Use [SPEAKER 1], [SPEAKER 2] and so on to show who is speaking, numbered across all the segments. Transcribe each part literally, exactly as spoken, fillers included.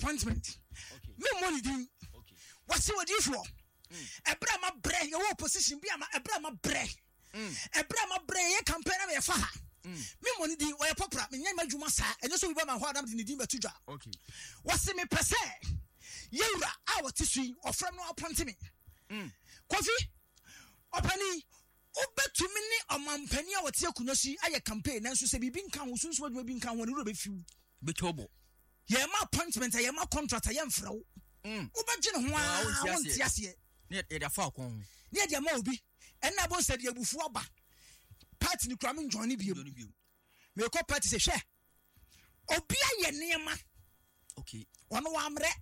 [SPEAKER 1] appointment.
[SPEAKER 2] Okay.
[SPEAKER 1] Me money din.
[SPEAKER 2] Okay.
[SPEAKER 1] What's what you for? Ebra ma bre your position be ama ebra ma bre. Ebra ma bre ye campaign na me fa ha. Me money din we popra me nya madwuma sa enyo so bi ba ma ho adam din din betudwa.
[SPEAKER 2] Okay.
[SPEAKER 1] What's me pese? Yewra a what sui ofram no appoint me. Mm. Kofi opani obetumi ni omampani a wote akunosi aye campaign nanso se bibi nka ho sunso adwuma bi nka ho ne ro be fiu be tobo ye ma appointment ye ma contract ye mfra wo mm obegye ne ho a wonti ase ne ye da fa kon ne ye ma obi enna bo se de abufu aba party ni kura me join ni biem me ko party se hwe obi aye neema okay ono wa amre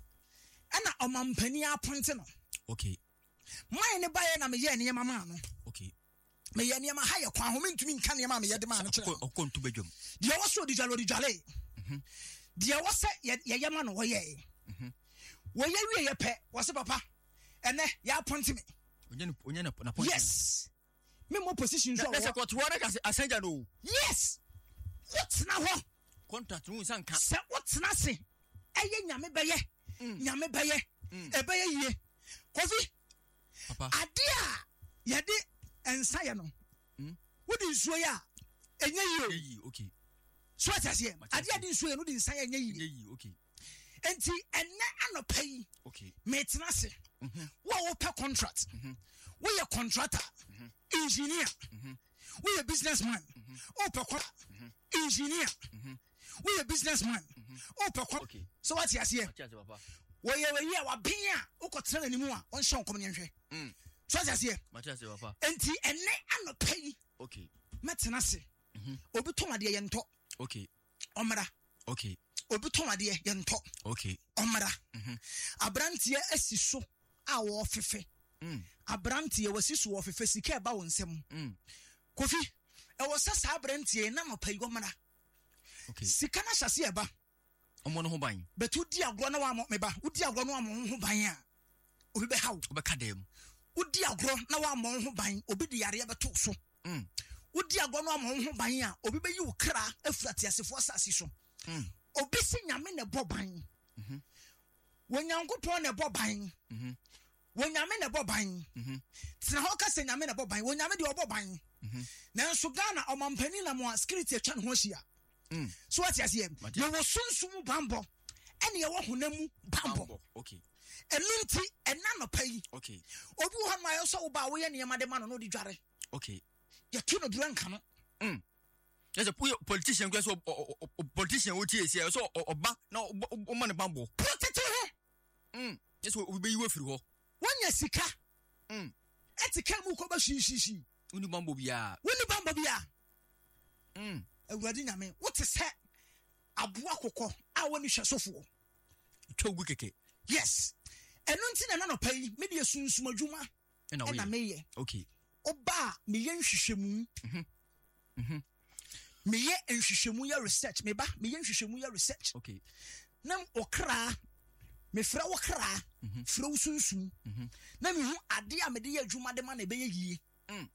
[SPEAKER 1] enna omampani appoint no okay my ne baye na me ye neema ma no okay me ye neema ha ye kwa ho me ntumi nka neema me ye de ma no kire okonto bedwom de wo so di jalo di jale mhm de wo se ye ye ma no wo ye mhm wo ye wie ye pe wo se papa ene ya appoint me onye onye na appoint yes me mo position so
[SPEAKER 2] that's what what ka asenja no
[SPEAKER 1] yes what na ho
[SPEAKER 2] contract no san ka
[SPEAKER 1] se what na se eye nyame beye nyame beye e beye yie kofi papa adia ye de ensa ye no hm wodi nsuo ya enye yie okay so atase adia de nsuo ye no de ensa ye enye yie okay enti enne anopai okay metena se mhm wo wo pe contract mhm wo ye contractor mhm engineer mhm wo ye businessman mhm o pe kwa engineer mhm wo ye businessman mhm o pe kwa okay so atase atase papa wo ye we ye wa bin a ukotra nanimu a on hye onkom ne nhwe mm so atase atase papa enti enne anopai okay metena se mhm obi tomade ye nto okay omra okay obi tomade ye nto okay omra mhm abrantie asiso a wo fefe mm abrantie wasiso wo fefe sika ba wonsem mm kofi e wo sasa abrantie na mapai gomra okay sika na hyase e ba omo no ho ban betu di agro na wa mo me ba udi agro na wa mo ho ban a obi be hawo obi ka dem udi agro na wa mo ho ban obi di yare beto so mm udi agro na wa mo ho ban a obi be yi wo kra afurate asefo asase so mm obi si nyame ne boban mhm wonyankopon ne boban mhm wonyame ne boban mhm tina ho ka se nyame ne boban wonyame de oboban mhm na nso Ghana omampani na mo security atwa ho hia mm so what you see ye wo sunsum bambo ene ye wo honamu bambo okay enunti enna no pai okay obi wo ma yo so wo ba wo ye ne ma de ma no no di dware okay ye tu no dura nka no mm yes a politician go so politician wo tie see so oba na o ma ne bambo protect ho mm yes we be yiwe firi ho wonya sika mm etika mu ko ba shishishi uni bambo bia uni bambo bia mm awurade nyame wote se aboa kokko a woni hwesofo twogu keke yes enunti na na no pai me de sunsum adwuma na meye okay oba me ye nhwehwemu mhm mhm me ye nhwehwemu ya research me ba me ye nhwehwemu ya research okay nam okra me fra okra fra usunsum mhm na me hu ade a me de ye adwuma de ma na be ye yie mm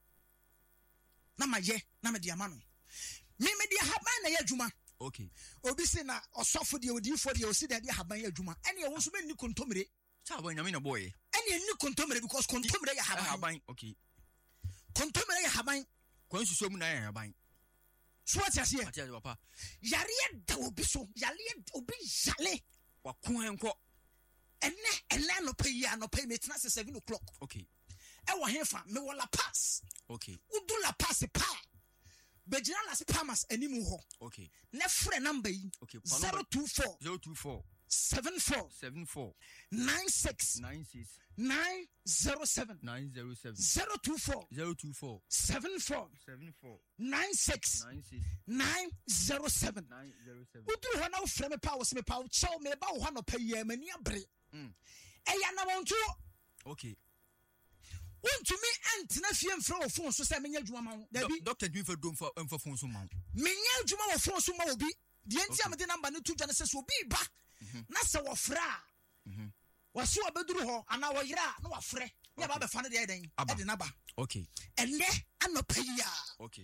[SPEAKER 1] na ma ye na me de ama no me me de haban na ye adwuma okay obi se na osofo de odifo de osi de de haban ye adwuma ene ye wo so me ni kontomire cha haban nyame na boy ene ni kontomire because kontomire ye haban haban okay kontomire ye haban kwan susu mu na ye haban so what you see ati papa yare da obi so yare obi yale wa kun enko ene ene no pay ya no pay me tena seven o'clock okay e wo hefa me wo la pass okay udu la pass pa bejina la spamas animu ho okay ne frɛ number yi okay zero two four zero two four seven four seven four nine six nine six nine zero seven nine zero seven zero two four zero two four seven four seven four nine six nine six nine zero seven nine zero seven udu ho na wo frɛ me pa wo se me pa wo chew me ba wo ha no pa ye mani abre mm eya na wonto okay wontumi antena fie mfra wo phone so se menya adwuma ma wo dabi doctor dwi fa dom fa mfa phone so ma wo menya adwuma wo phone so ma wo bi de enti am de number ne tu dwa ne se so bi ba na se wo fra mhm wo so obeduru ho ana wo yira na wo frɛ ne ba be fa ne de den e de naba okay ende anopaia okay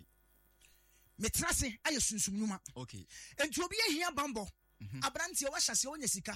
[SPEAKER 1] metrase aye sunsum numa okay enti obi ahia bambo abrantie wo hyase wo nya sika